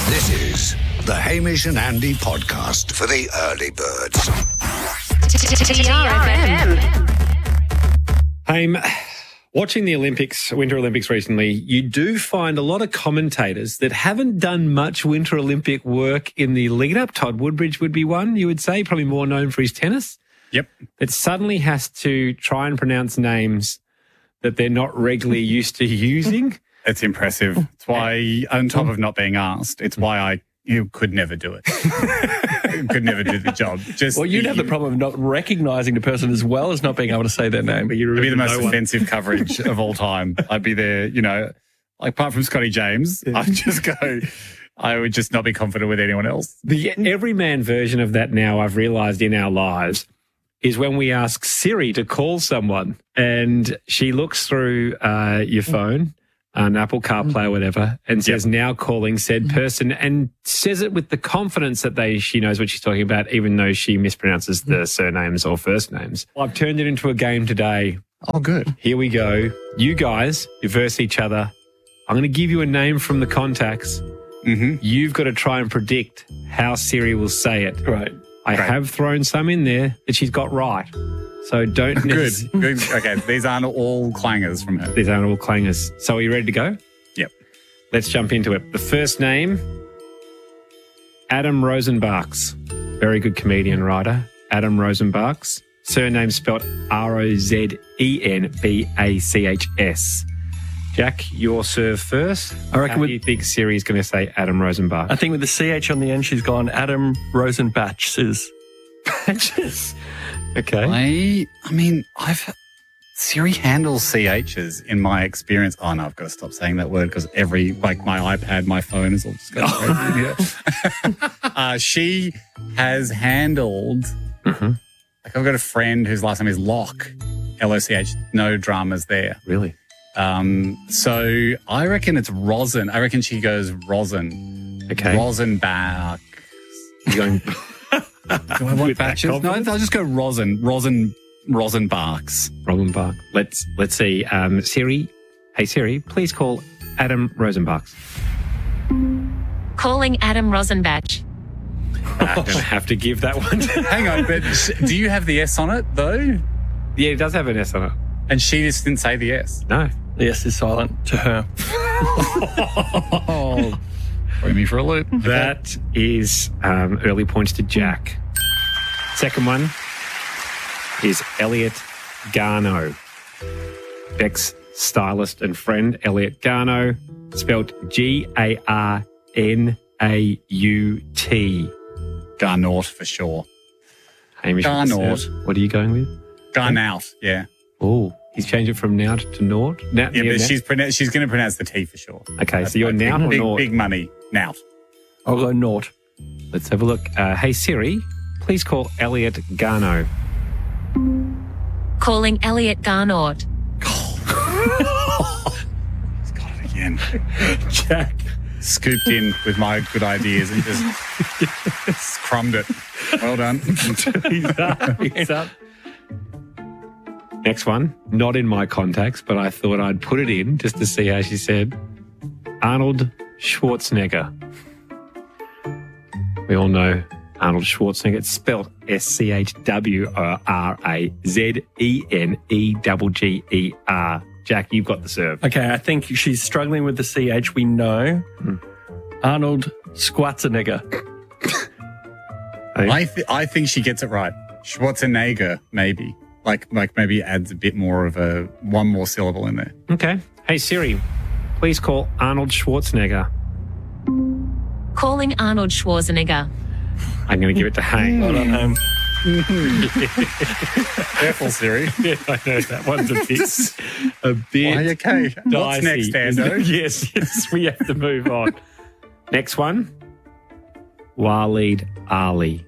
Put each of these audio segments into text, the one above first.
This is the Hamish and Andy podcast for the early birds. TRFM. Haim, watching the Winter Olympics recently, you do find a lot of commentators that haven't done much Winter Olympic work in the lead-up. Todd Woodbridge would be one, you would say, probably more known for his tennis. Yep. That suddenly has to try and pronounce names that they're not regularly used to using. It's impressive. It's why, on top of not being asked, it's why you could never do it. Could never do the job. Well, you'd have the problem of not recognising the person as well as not being able to say their name. But you It'd be the most no one. offensive coverage of all time. I'd be there, like apart from Scotty James, I would just not be confident with anyone else. The everyman version of that now, I've realised in our lives, is when we ask Siri to call someone and she looks through your phone, an Apple CarPlay or whatever, and says, now calling said person, and says it with the confidence that she knows what she's talking about, even though she mispronounces the surnames or first names. I've turned it into a game today. Oh, good. Here we go. You guys verse each other. I'm going to give you a name from the contacts. Mm-hmm. You've got to try and predict how Siri will say it. Right. I have thrown some in there that she's got right. So don't... Good. Okay, these aren't all clangers from her. These aren't all clangers. So are you ready to go? Yep. Let's jump into it. The first name, Adam Rosenbachs. Very good comedian writer. Adam Rosenbachs. Surname spelt Rosenbachs. Jack, your serve first. I reckon How do you think Siri's going to say Adam Rosenbach? I think with the CH on the end, she's gone Adam Rosenbachs. Patches. Okay. Siri handles CHs in my experience. Oh, no, I've got to stop saying that word because my iPad, my phone is all just going crazy. She has handled, I've got a friend whose last name is Loch, L-O-C-H, no dramas there. Really? So I reckon it's Rosen. I reckon she goes Rosen. Okay. Rosenbach. You're going... Do I want batches? No, I'll just go Rosenbachs. Rosenbach. Let's see. Siri. Hey, Siri, please call Adam Rosenbachs. Calling Adam Rosenbach. I'm going to have to give that one. Hang on, but do you have the S on it, though? Yeah, it does have an S on it. And she just didn't say the S. No. The S is silent to her. Oh, throw me for a loop. That is early points to Jack. Second one is Elliot Garno. Beck's stylist and friend, Elliot Garno, spelled Garnaut. Garnaut for sure. Hamish, Garnaut. what are you going with? Garnaut, yeah. Oh, he's changed it from Naut to Naut? Yeah, but she's going to pronounce the T for sure. Okay, so you're Naut or Naut? Big money, Naut. I'll go Naut. Let's have a look. Hey, Siri, please call Elliot Garno. Calling Elliot Garnaut. He's got it again. Jack. Scooped in with my good ideas and just crumbed it. Well done. He's up. Next one, not in my contacts, but I thought I'd put it in just to see how she said. Arnold Schwarzenegger. We all know Arnold Schwarzenegger. It's spelled Schwarzenegger. Jack, you've got the serve. Okay, I think she's struggling with the CH. We know. Arnold Schwarzenegger. I think she gets it right. Schwarzenegger, maybe. Like maybe adds a bit more of one more syllable in there. Okay. Hey, Siri, please call Arnold Schwarzenegger. Calling Arnold Schwarzenegger. I'm going to give it to Haim. Well done, Haim. Careful, Siri. Yeah, I know that one's a bit okay. dicey. What's next, Ando? Yes, we have to move on. Next one, Waleed Ali.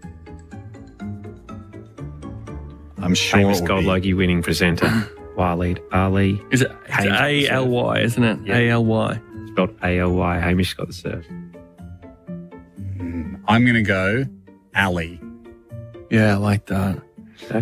I'm sure Famous it will Gold be. Logie winning presenter, Waleed Ali. Is it Haim's got the serve. A-L-Y, isn't it? Yeah. A-L-Y. Spelled A-L-Y. Hamish got the serve. I'm going to go Ali. Yeah, I like that. Jack?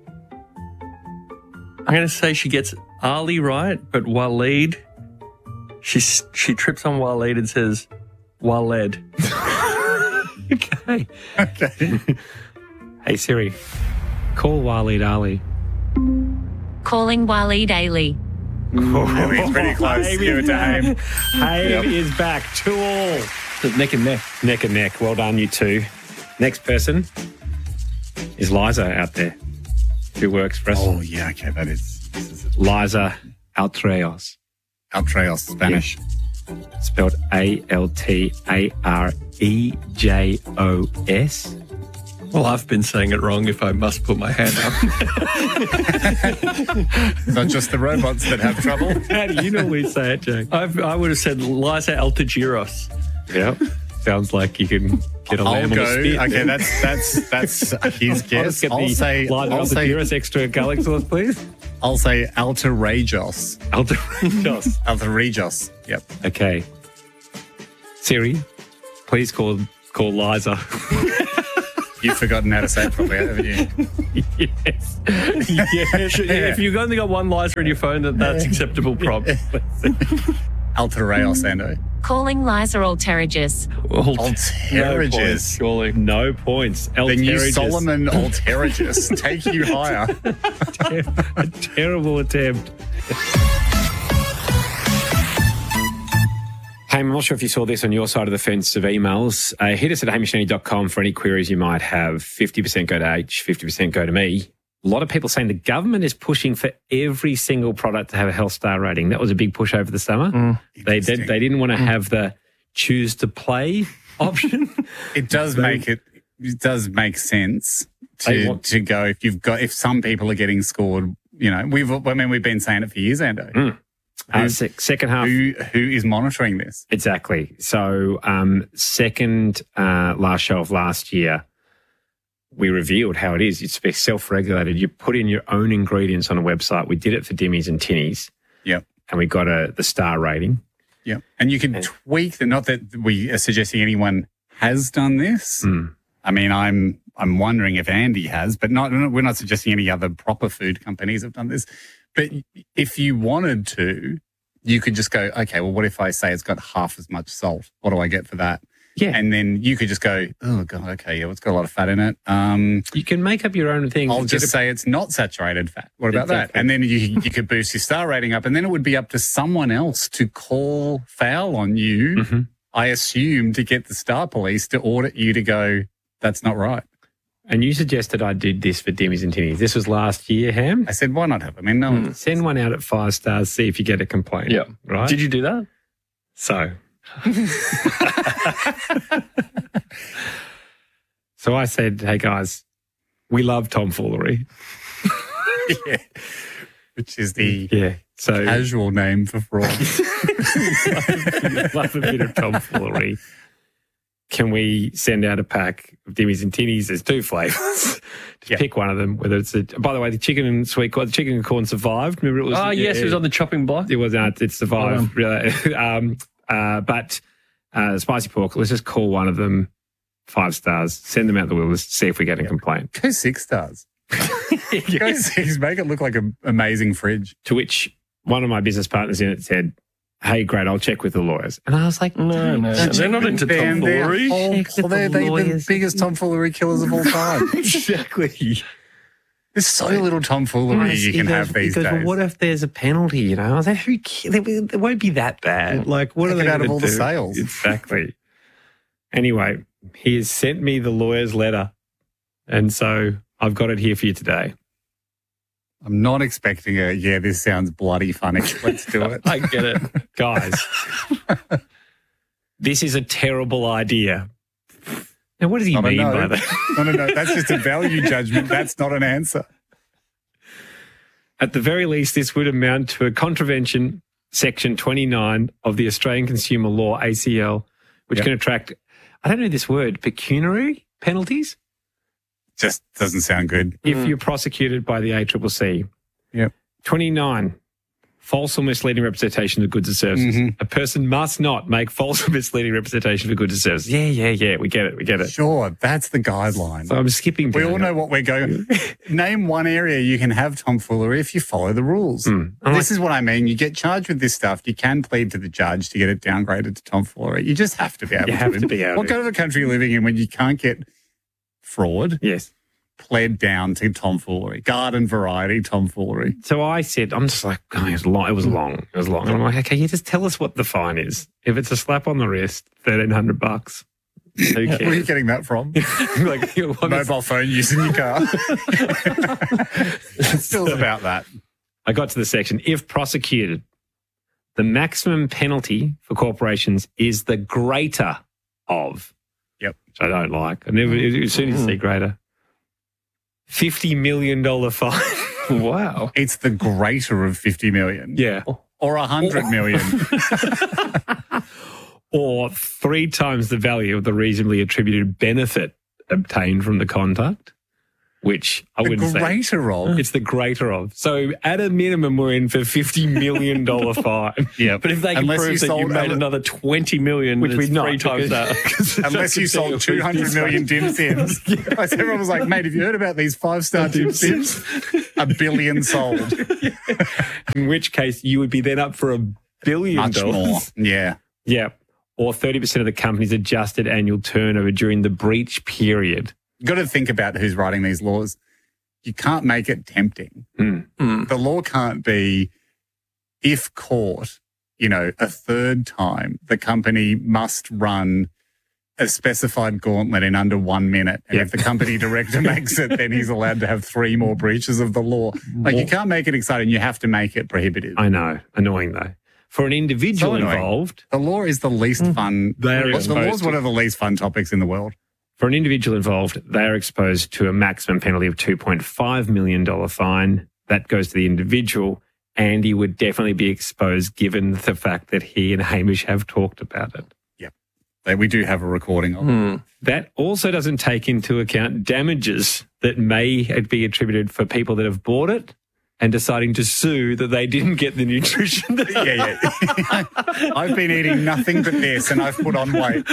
I'm going to say she gets Ali right, but Waleed, she trips on Waleed and says Waled. Okay. Okay. Hey Siri, call Waleed Ali. Calling Waleed Ali. It's pretty close. Give it to Haim. Haim is back. 2-all. It's neck and neck. Neck and neck. Well done, you two. Next person is Liza out there, who works for us. Oh, yeah, okay, this is Liza Altreos, Altreos, Spanish. spelled Altrerijos. Well, I've been saying it wrong if I must put my hand up. Not just the robots that have trouble. How do you normally say it, Jack? I would have said Liza Altagiros. Yep. Sounds like you can get a I'll lamb on a go. spit. Okay, that's his guess. I'll say extra garlic sauce, please. I'll say Altarejos. Altrerijos. Altarejos. Yep. Okay. Siri, please call Liza. You've forgotten how to say it properly, haven't you? Yes. Yes. If you've only got one Liza in your phone, that's acceptable prompt. Altarejos, Ando. Calling Liza Alterigis. Alterigis. Surely. No points. The new Alterigis. Solomon Alterigis. Take you higher. A terrible attempt. Hey, I'm not sure if you saw this on your side of the fence of emails. Hit us at hamishandy.com for any queries you might have. 50% go to H, 50% go to me. A lot of people saying the government is pushing for every single product to have a health star rating. That was a big push over the summer. They didn't want to have the choose to play option. It does make sense to go if some people are getting scored. You know, we've been saying it for years, Ando. Second half. Who is monitoring this? Exactly. So second last show of last year, we revealed how it is. It's self-regulated. You put in your own ingredients on a website. We did it for Dimmies and Tinnies. Yep. And we got the star rating. Yep. And you can tweak the, not that we are suggesting anyone has done this. I mean, I'm wondering if Andy has, but we're not suggesting any other proper food companies have done this. But if you wanted to, you could just go, okay, well, what if I say it's got half as much salt? What do I get for that? Yeah. And then you could just go, oh, God, okay, yeah, well, it's got a lot of fat in it. You can make up your own thing. I'll just say it's not saturated fat. What about that? And then you could boost your star rating up, and then it would be up to someone else to call foul on you, I assume, to get the Star Police to audit you to go, that's not right. And you suggested I did this for Dimmies and Tinnies. This was last year, Ham. I said, why not have? I mean, no one. Send one out at 5 stars, see if you get a complaint. Yeah. Right? Did you do that? So. So I said, hey, guys, we love tomfoolery. Yeah. Which is the So casual name for fraud. love a bit of tomfoolery. Can we send out a pack of Dimmies and Tinnies? There's 2 flavours. Just pick one of them. Whether it's by the way, the chicken and sweet corn, the chicken and corn survived. Remember it was? Yes, it was on the chopping block. It was not. It survived. But spicy pork. Let's just call one of them 5 stars. Send them out the wilderness. See if we get a complaint. Go 6 stars. Go 6. Make it look like an amazing fridge. To which one of my business partners in it said, hey, great, I'll check with the lawyers. And I was like, no. They're not into tomfoolery. They're the biggest tomfoolery killers of all time. Exactly. There's so little tomfoolery you can have these days. Well, what if there's a penalty, you know? I was like, it won't be that bad. Like, what are they out of gonna all do? the sales? Exactly. Anyway, he has sent me the lawyer's letter. And so I've got it here for you today. I'm not expecting this sounds bloody funny. Let's do it. I get it. Guys, this is a terrible idea. Now, what does he mean by that? No. That's just a value judgment. That's not an answer. At the very least, this would amount to a contravention, Section 29 of the Australian Consumer Law, ACL, which can attract, I don't know this word, pecuniary penalties? Just doesn't sound good. If you're prosecuted by the ACCC. Yep. 29. false or misleading representation of goods and services. Mm-hmm. A person must not make false or misleading representation of goods and services. Yeah. We get it. Sure, that's the guideline. So I'm skipping down. We all know what we're going. Name one area you can have tomfoolery if you follow the rules. This is what I mean. You get charged with this stuff. You can plead to the judge to get it downgraded to tomfoolery. You just have to be able to. You have to be able What kind of a country are you living in when you can't get fraud Yes. pled down to tomfoolery, garden variety tomfoolery? So I said, I'm just like, oh, it was long. It was long. And I'm like, okay, you just tell us what the fine is. If it's a slap on the wrist, $1,300. Who cares? Where are you getting that from? Like, Mobile phone use in your car. It's still about that. I got to the section. If prosecuted, the maximum penalty for corporations is the greater of. Yep. Which I don't like. I never, as soon as you see greater. $50 million fine. Wow. It's the greater of 50 million. Yeah. Or 100 million. Or 3 times the value of the reasonably attributed benefit obtained from the conduct, which I wouldn't The say. greater of. It's the greater of. So at a minimum, we're in for $50 million fine. Yeah. But if they can prove that you made another 20 million, Which it's we've not, 3 times that. Unless you sold 200 million dim sims. Everyone was like, mate, have you heard about these 5-star dim sims? $1 billion sold. In which case, you would be then up for $1 billion. Much more. Yeah. Yeah. Or 30% of the company's adjusted annual turnover during the breach period. You've got to think about who's writing these laws. You can't make it tempting. The law can't be, if caught, a third time, the company must run a specified gauntlet in under 1 minute. And if the company director makes it, then he's allowed to have 3 more breaches of the law. Like, you can't make it exciting. You have to make it prohibitive. I know. Annoying, though. For an individual So annoying. involved, The law is the least fun. They are The exposed law is to- one of the least fun topics in the world. For an individual involved, they are exposed to a maximum penalty of $2.5 million fine. That goes to the individual. Andy would definitely be exposed given the fact that he and Hamish have talked about it. We do have a recording of it. That also doesn't take into account damages that may be attributed for people that have bought it and deciding to sue that they didn't get the nutrition. Yeah. I've been eating nothing but this and I've put on weight.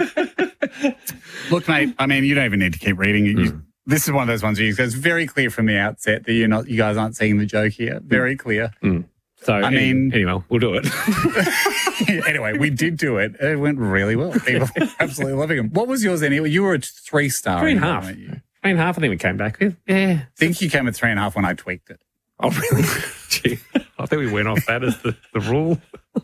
Look, mate, I mean, you don't even need to keep reading. This is one of those ones where it's very clear from the outset that you guys aren't seeing the joke here. Very clear. So, anyway, we'll do it. Anyway, we did do it. It went really well. People were absolutely loving them. What was yours anyway? You were a 3-star. 3.5. weren't you? 3.5, I think we came back with. Yeah. I think you came with 3.5 when I tweaked it. Oh, really? Gee, I think we went off that as the rule.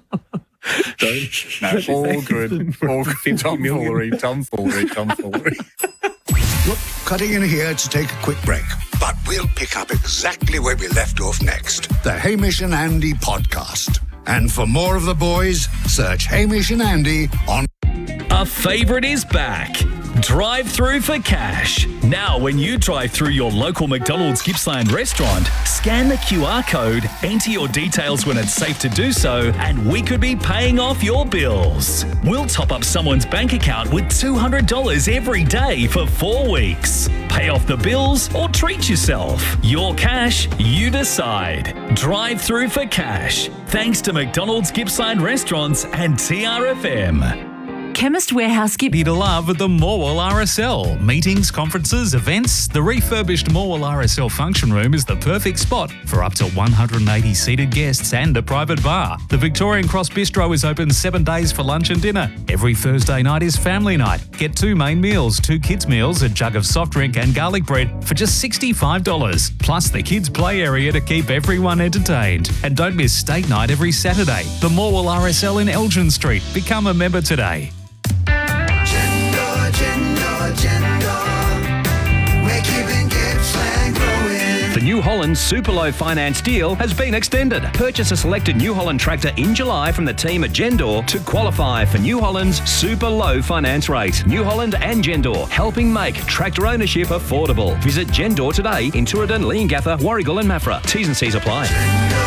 No, all good. All good. Tomfoolery. Look, cutting in here to take a quick break, but we'll pick up exactly where we left off next. The Hamish and Andy podcast. And for more of the boys, search Hamish and Andy on. A favourite is back. Drive through for cash. Now, when you drive through your local McDonald's Gippsland restaurant, scan the QR code, enter your details when it's safe to do so, and we could be paying off your bills. We'll top up someone's bank account with $200 every day for 4 weeks. Pay off the bills or treat yourself. Your cash, you decide. Drive through for cash. Thanks to McDonald's Gippsland Restaurants and TRFM. Chemist Warehouse Be to love at the Morwell RSL. Meetings, conferences, events. The refurbished Morwell RSL function room is the perfect spot for up to 180 seated guests and a private bar. The Victorian Cross Bistro is open 7 days for lunch and dinner. Every Thursday night is family night. Get 2 main meals, 2 kids meals, a jug of soft drink and garlic bread for just $65. Plus the kids play area to keep everyone entertained. And don't miss steak night every Saturday. The Morwell RSL in Elgin Street. Become a member today. We're keeping Gippsland growing. The New Holland Super Low finance deal has been extended. Purchase a selected New Holland tractor in July from the team at Gendor to qualify for New Holland's Super Low finance rate. New Holland and Gendor, helping make tractor ownership affordable. Visit Gendor today in Tooradin, Leongatha, Warragul and Maffra. T's and C's apply.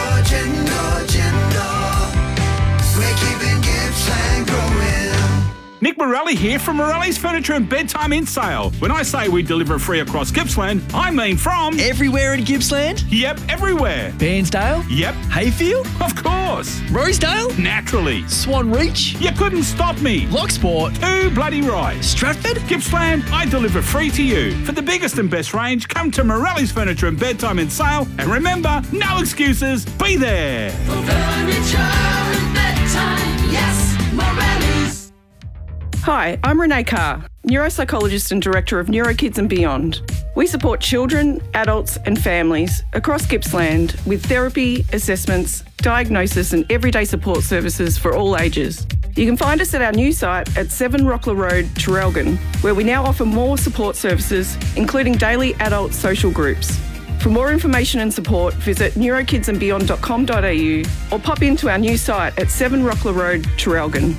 Gender. We're keeping Gippsland growing. Nick Morelli here from Morelli's Furniture and Bedtime in Sale. When I say we deliver free across Gippsland, I mean from... Everywhere in Gippsland? Yep, everywhere. Bairnsdale? Yep. Hayfield? Of course. Rosedale? Naturally. Swan Reach? You couldn't stop me. Locksport? Too bloody right. Stratford? Gippsland, I deliver free to you. For the biggest and best range, come to Morelli's Furniture and Bedtime in Sale. And remember, no excuses, be there. For furniture and bedtime, yes, Morelli's. Hi, I'm Renee Carr, neuropsychologist and director of NeuroKids and Beyond. We support children, adults and families across Gippsland with therapy, assessments, diagnosis and everyday support services for all ages. You can find us at our new site at 7 Rockler Road, Traralgon, where we now offer more support services, including daily adult social groups. For more information and support, visit neurokidsandbeyond.com.au or pop into our new site at 7 Rockler Road, Traralgon.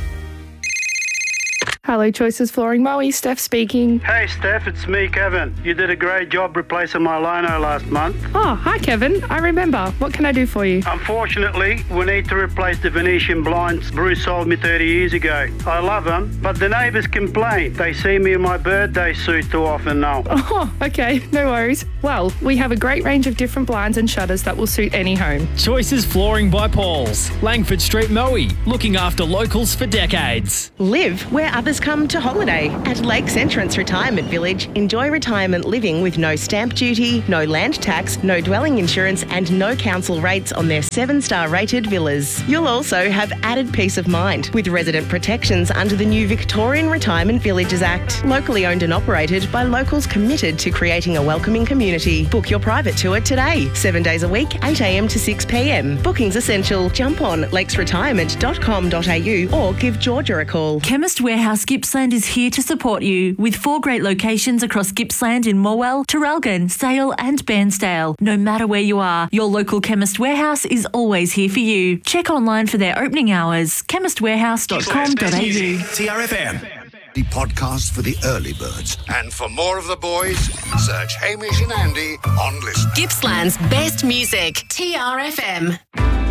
Hello, Choices Flooring Moe, Steph speaking. Hey, Steph, it's me, Kevin. You did a great job replacing my lino last month. Oh, hi, Kevin. I remember. What can I do for you? Unfortunately, we need to replace the Venetian blinds Bruce sold me 30 years ago. I love them, but the neighbours complain. They see me in my birthday suit too often now. Oh, okay. No worries. Well, we have a great range of different blinds and shutters that will suit any home. Choices Flooring by Paul's, Langford Street, Moe, looking after locals for decades. Live where others come to holiday. At Lakes Entrance Retirement Village, enjoy retirement living with no stamp duty, no land tax, no dwelling insurance and no council rates on their 7-star rated villas. You'll also have added peace of mind with resident protections under the new Victorian Retirement Villages Act. Locally owned and operated by locals committed to creating a welcoming community. Book your private tour today. 7 days a week, 8 a.m. to 6 p.m. Bookings essential. Jump on lakesretirement.com.au or give Georgia a call. Chemist Warehouse Gippsland is here to support you with 4 great locations across Gippsland in Morwell, Traralgon, Sale and Bairnsdale. No matter where you are, your local Chemist Warehouse is always here for you. Check online for their opening hours. chemistwarehouse.com.au. TRFM. The podcast for the early birds. And for more of the boys, search Hamish and Andy on Listen. Gippsland's best music. TRFM.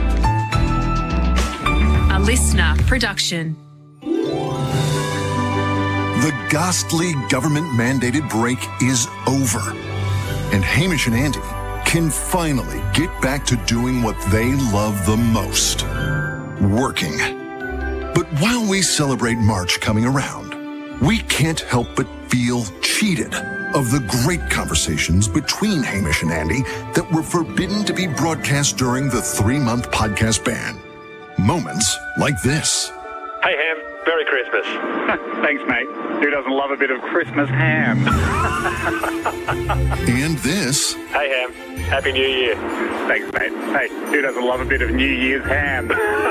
A listener production. The ghastly government-mandated break is over, and Hamish and Andy can finally get back to doing what they love the most, working. But while we celebrate March coming around, we can't help but feel cheated of the great conversations between Hamish and Andy that were forbidden to be broadcast during the 3-month podcast ban. Moments like this. Hey, Ham. Merry Christmas. Thanks, mate. Who doesn't love a bit of Christmas ham? And this. Hey, Ham. Happy New Year. Thanks, mate. Hey, who doesn't love a bit of New Year's ham?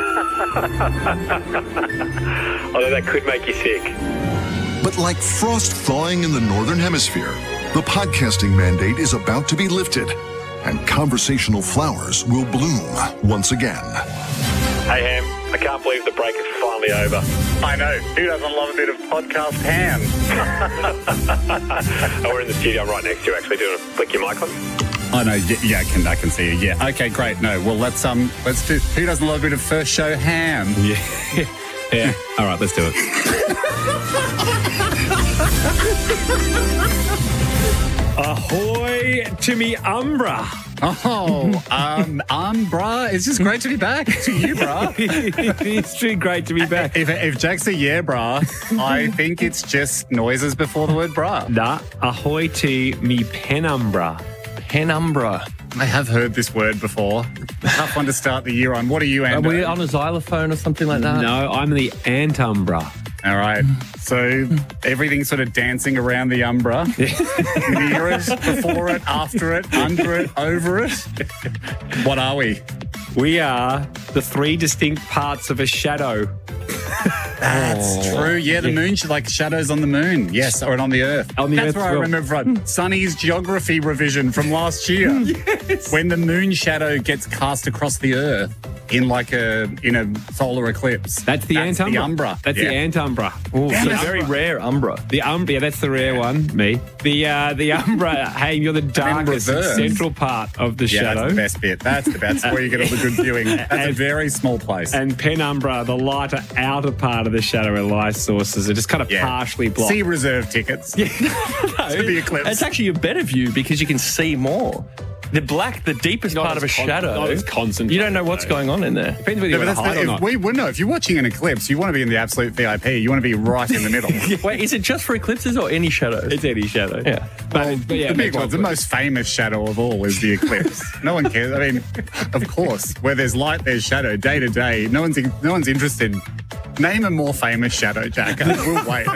Although that could make you sick. But like frost thawing in the Northern Hemisphere, the podcasting mandate is about to be lifted, and conversational flowers will bloom once again. Hey, Ham. I can't believe the break is finally over. I know. Who doesn't love a bit of podcast ham? Oh, we're in the studio. I'm right next to you, actually. Do you want to flick your mic on? Oh, no. Yeah, I can see you. Yeah. Okay, great. No, well, let's do... Who doesn't love a bit of first show ham? Yeah. Yeah. All right, let's do it. Ahoy to me, Umbra. Oh, Umbra. It's just great to be back. To you, brah. It's really great to be back. If Jack's a yeah, brah, I think it's just noises before the word brah. Nah, ahoy to me, penumbra. Penumbra. I have heard this word before. Tough one to start the year on. What are you, Andy? Are we on a xylophone or something like that? No, I'm the antumbra. All right. So everything's sort of dancing around the umbra. Near it, before it, after it, under it, over it. What are we? We are the 3 distinct parts of a shadow. That's true. Yeah, the moon, like shadows on the moon. Yes, or on the earth. On the That's earth where I remember from Sonny's geography revision from last year. Yes. When the moon shadow gets cast across the earth, in a solar eclipse. That's the Antumbra. The Umbra. That's the Antumbra. Oh, it's a very rare Umbra. The Umbra, yeah, that's the rare one, me. The Umbra, hey, you're the darkest central part of the shadow. That's the best bit. That's where you get all the good viewing. That's a very small place. And Penumbra, the lighter outer part of the shadow where light sources are just kind of partially blocked. See reserve tickets. No, to the eclipse. It's actually a better view because you can see more. The black, the deepest part of a shadow. It's concentrated. You don't know what's going on in there. Depends whether you want to hide or not. We wouldn't know. If you're watching an eclipse, you want to be in the absolute VIP. You want to be right in the middle. Wait, is it just for eclipses or any shadow? It's any shadow. Yeah. But the big one, the most famous shadow of all is the eclipse. No one cares. I mean, of course, where there's light, there's shadow. Day to day, no one's interested. Name a more famous shadow, Jack. We'll wait.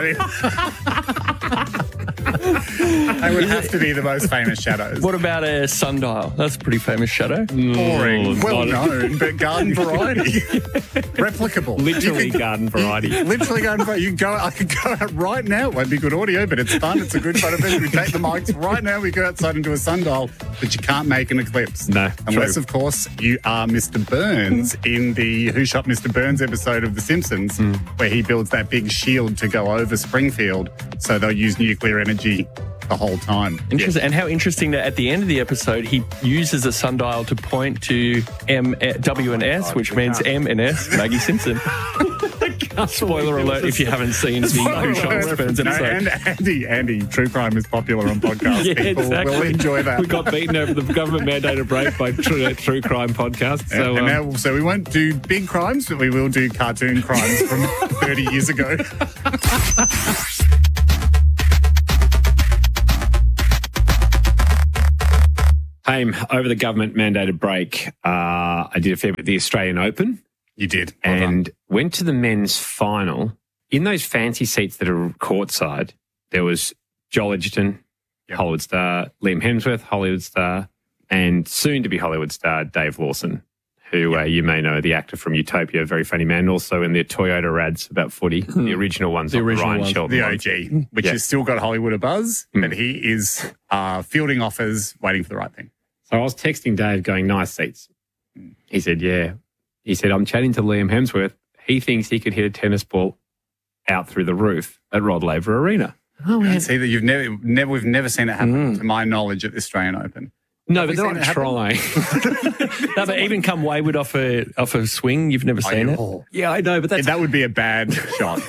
They would have to be the most famous shadows. What about a sundial? That's a pretty famous shadow. Boring. Well known, but garden variety. Replicable. Literally garden variety. Literally garden variety. I could go out right now. It won't be good audio, but it's fun. It's a good photo. We take the mics right now. We go outside and do a sundial, but you can't make an eclipse. No. Unless, of course, you are Mr. Burns in the Who Shot Mr. Burns episode of The Simpsons, where he builds that big shield to go over Springfield, so they'll use nuclear energy the whole time. Interesting. And how interesting that at the end of the episode, he uses a sundial to point to W and S, which means M and S, Maggie Simpson. Spoiler alert if you haven't seen the Who Shot Mr. Burns episode. And Andy, true crime is popular on podcasts. Yeah, People will enjoy that. We got beaten over the government mandated break by true crime podcast. So we won't do big crimes, but we will do cartoon crimes from 30 years ago. Over the government mandated break, I did a fair bit of the Australian Open. You did. And went to the men's final. In those fancy seats that are courtside, there was Joel Edgerton, Hollywood star, Liam Hemsworth, Hollywood star, and soon-to-be Hollywood star Dave Lawson, who you may know, the actor from Utopia, very funny man, also in the Toyota ads about footy, the original ones, Ryan Shelton. The OG, which has still got Hollywood a buzz, and he is fielding offers, waiting for the right thing. So I was texting Dave going, nice seats. He said, yeah. He said, I'm chatting to Liam Hemsworth. He thinks he could hit a tennis ball out through the roof at Rod Laver Arena. Oh, man. See that we've never seen it happen, to my knowledge, at the Australian Open. No, but they're not trying. No, but even come wayward off a swing, you've never seen it. Yeah, I know, but that would be a bad shot.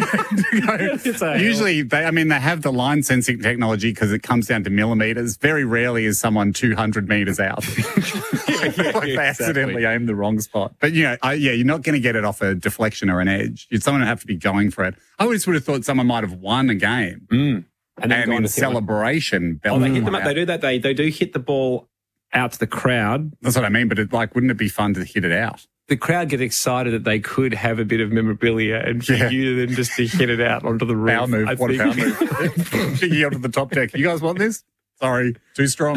Usually, they have the line sensing technology because it comes down to millimeters. Very rarely is someone 200 meters out. They accidentally aim the wrong spot. But you're not going to get it off a deflection or an edge. Someone would have to be going for it. I always would have thought someone might have won a game. And in celebration, they hit them up. They do that. They do hit the ball out to the crowd. That's what I mean. But wouldn't it be fun to hit it out? The crowd get excited that they could have a bit of memorabilia and for you then just to hit it out onto the roof. Power move. What a power move. Picking up to the top deck. You guys want this? Sorry, too strong.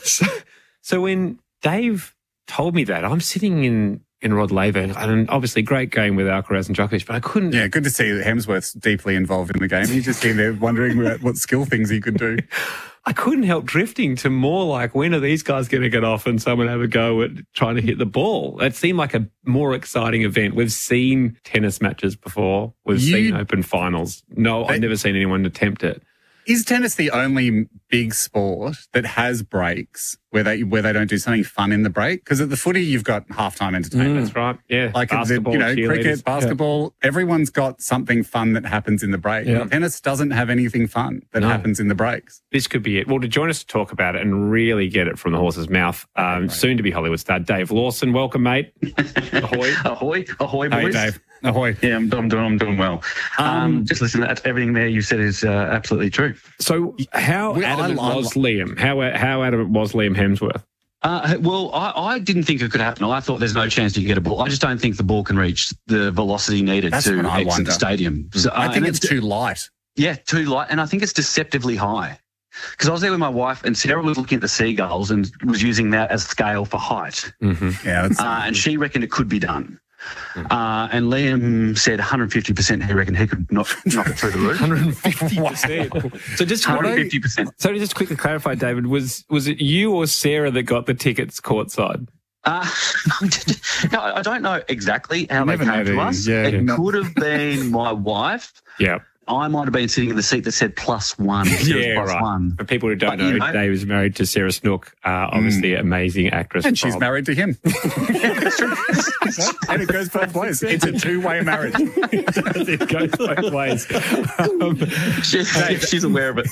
So when Dave told me that, I'm sitting in Rod Laver, and obviously great game with Alcaraz and Djokovic, but I couldn't... Yeah, good to see that Hemsworth's deeply involved in the game. He's just sitting there wondering what skill things he could do. I couldn't help drifting to more like, when are these guys going to get off and someone have a go at trying to hit the ball? That seemed like a more exciting event. We've seen tennis matches before. We've seen Open finals. No, I've never seen anyone attempt it. Is tennis the only big sport that has breaks where they don't do something fun in the break? Because at the footy, you've got halftime entertainment. That's right. Yeah. Like cricket, basketball, everyone's got something fun that happens in the break. Yeah. Tennis doesn't have anything fun that happens in the breaks. This could be it. Well, to join us to talk about it and really get it from the horse's mouth, soon to be Hollywood star Dave Lawson. Welcome, mate. Ahoy. Ahoy, boys. Hey, Dave. Ahoy. Yeah, I'm doing well. Just listening to everything there you said is absolutely true. So how adamant was Liam? How adamant was Liam Hemsworth? Well, I didn't think it could happen. I thought there's no chance you can get a ball. I just don't think the ball can reach the velocity needed to exit the stadium. So, I think it's too light. Yeah, too light. And I think it's deceptively high. Because I was there with my wife and Sarah was looking at the seagulls and was using that as scale for height. Mm-hmm. Yeah, and she reckoned it could be done. And Liam said 150% he reckoned he could knock it through the roof. 150%. So just 150%. So just quickly clarify, David, was it you or Sarah that got the tickets courtside? No, I don't know exactly how they Never came know, to us. yeah. It could have been my wife. Yeah. I might have been sitting in the seat that said +1. Yeah, plus right. one. For people who don't But, you know, know- Dave is married to Sarah Snook, obviously an amazing actress. And she's from- married to him. And it goes both ways. It's a two-way marriage. It goes both ways. She's aware of it.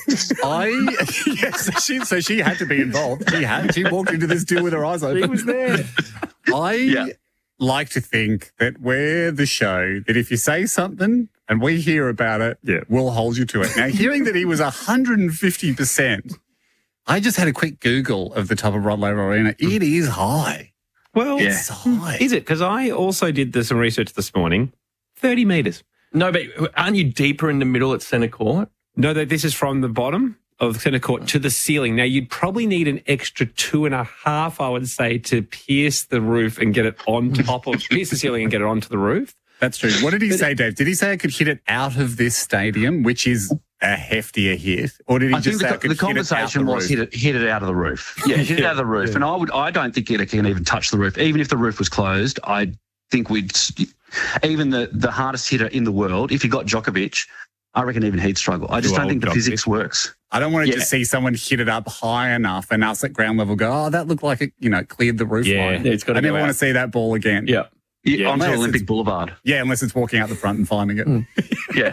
So she had to be involved. She walked into this deal with her eyes open. She was there. I like to think that we're the show that if you say something and we hear about it, we'll hold you to it. Now, hearing that he was 150%, I just had a quick Google of the top of Rod Laver Arena. It is high. Well, It's high. is it? Because I also did some research this morning. 30 metres. No, but aren't you deeper in the middle at centre court? No, this is from the bottom of centre court to the ceiling. Now, you'd probably need an extra 2.5, I would say, to pierce the roof and get it on top of, pierce the ceiling and get it onto the roof. That's true. What did he say, Dave? Did he say I could hit it out of this stadium, which is a heftier hit? Or did he I just think say I could the conversation hit it out was the roof? hit it out of the roof. Yeah, hit it out of the roof. And I don't think it can even touch the roof. Even if the roof was closed, I think even the hardest hitter in the world, if you got Djokovic, I reckon even he'd struggle. I just don't think the physics works. I don't want to just see someone hit it up high enough and us at ground level go, oh, that looked like it, cleared the roof line. Yeah, it's gotta I never go want out. to see that ball again. Yeah. Onto unless Olympic it's- Boulevard. Yeah, unless it's walking out the front and finding it. Yeah.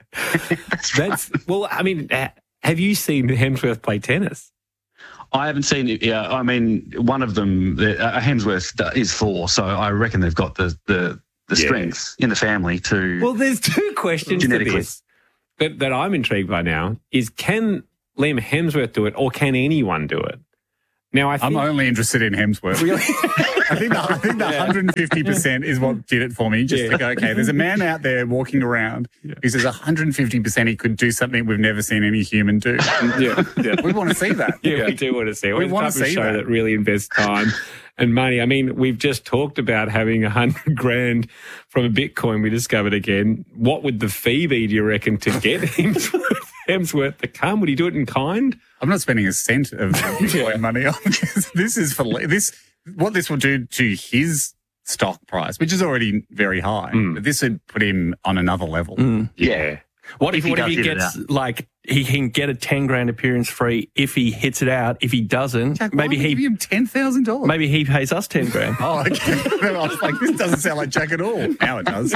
That's well, I mean, have you seen Hemsworth play tennis? I haven't seen it. Yeah, I mean, one of them, Hemsworth, is 4, so I reckon they've got the strength in the family to. Well, there's two questions to Genetically. this that I'm intrigued by now. Is can Liam Hemsworth do it, or can anyone do it? Now, I'm only interested in Hemsworth. Really? I think the 150% is what did it for me. Just to go, okay, there's a man out there walking around who says 150% he could do something we've never seen any human do. We want to see that. Yeah, we do want to see it. We We're the want type to of see show that. that really invests time and money. I mean, we've just talked about having $100,000 from a Bitcoin we discovered again. What would the fee be, do you reckon, to get Hemsworth to come? Would he do it in kind? I'm not spending a cent of Bitcoin money on this. This is for this. What this will do to his stock price, which is already very high, but this would put him on another level. Yeah. What if If he does he hit it gets out. like he can get a $10,000 appearance free if he hits it out. If he doesn't, Jack, maybe why would he you give him $10,000. maybe he pays us $10,000. Oh, okay. I was like, this doesn't sound like Jack at all. Now it does.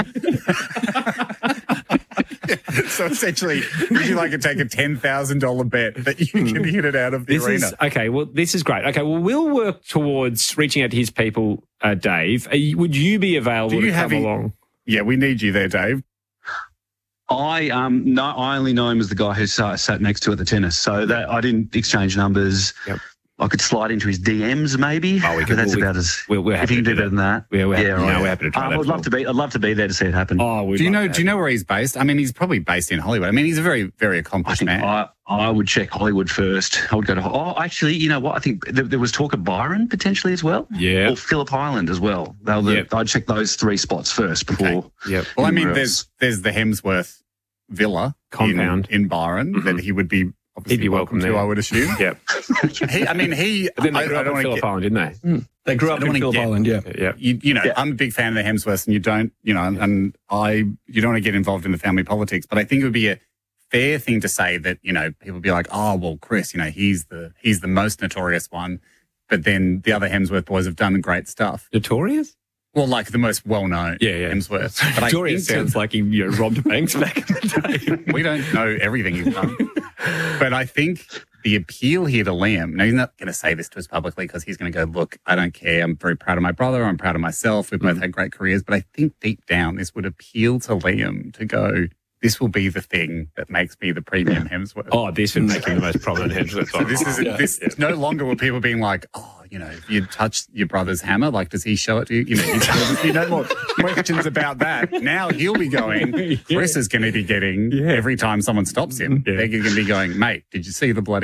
So essentially, would you like to take a $10,000 bet that you can hit it out of the arena? This is great. Okay, well, we'll work towards reaching out to his people, Dave. Would you be available to come along? Yeah, we need you there, Dave. I only know him as the guy who sat next to at the tennis, so that I didn't exchange numbers. Yep. I could slide into his DMs maybe. Oh, we but can. that's We're about as. we're if happy you can to do do better than that. Yeah, we're happy, right. we're happy to try that. I'd love to be. I'd love to be there to see it happen. Oh, Do you know where he's based? I mean, he's probably based in Hollywood. I mean, he's a very, very accomplished man. I would check Hollywood first. I would go to. Oh, actually, you know what? I think there was talk of Byron potentially as well. Yeah. Or Phillip Island as well. I'd check those 3 spots first before. Yep. Well, I mean, anywhere else. there's the Hemsworth Villa Compound in Byron that he would be obviously He'd be welcome to, there. I would assume. Yep. But then they grew up in Phillip Island, didn't they? They grew up in Phillip Island, yeah. Yeah. I'm a big fan of the Hemsworths, and you don't want to get involved in the family politics, but I think it would be a fair thing to say that, people be like, oh, well, Chris, he's the most notorious one, but then the other Hemsworth boys have done great stuff. Notorious? Well, like the most well-known Hemsworth. But Notorious sounds like he robbed banks back in the day. We don't know everything he's done. But I think the appeal here to Liam, now he's not going to say this to us publicly because he's going to go, look, I don't care. I'm very proud of my brother. I'm proud of myself. We've both had great careers. But I think deep down this would appeal to Liam to go, this will be the thing that makes me the premium Hemsworth. Oh, this would make him the most prominent Hemsworth. So this no longer will people being like, oh, if you touch your brother's hammer, like, does he show it to you? You no more questions about that. Now he'll be going, Chris is going to be getting, every time someone stops him, they're going to be going, mate, did you see the bloody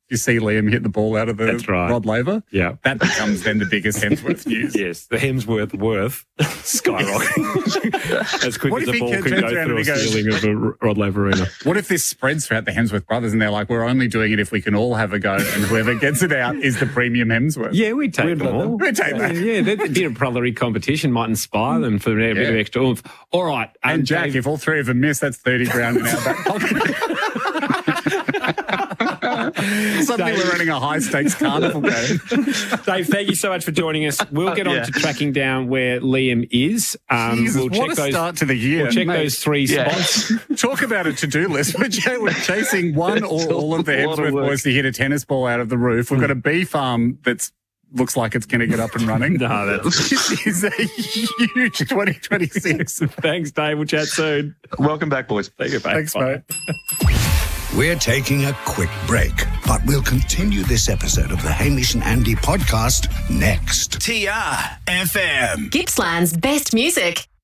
You see Liam hit the ball out of the Rod Laver. Yeah. That becomes then the biggest Hemsworth news. Yes, the Hemsworth worth skyrocketing as quick What as if a he ball can turns go around through a and he goes- ceiling of a Rod Laver arena. What if this spreads throughout the Hemsworth brothers and they're like, we're only doing it if we can all have a go and whoever gets it out is the premium Hemsworth? Yeah, we'd take them all. We'd take that. Yeah, a bit of brotherly competition might inspire them for a bit of extra oomph. All right. And Jack, Dave, if all three of them miss, that's 30 grand in our back pocket. Suddenly we're running a high-stakes carnival game. Dave, thank you so much for joining us. We'll get on to tracking down where Liam is. Jesus, We'll what a start to the year. We'll check mate. those three spots. Talk about a to-do list. We're chasing one or all of the Hemsworth boys to hit a tennis ball out of the roof. We've got a bee farm that's looks like it's going to get up and running. This is a huge 2026. Thanks, Dave. We'll chat soon. Welcome back, boys. Thanks, mate. We're taking a quick break, but we'll continue this episode of the Hamish and Andy podcast next. TRFM. Gippsland's best music.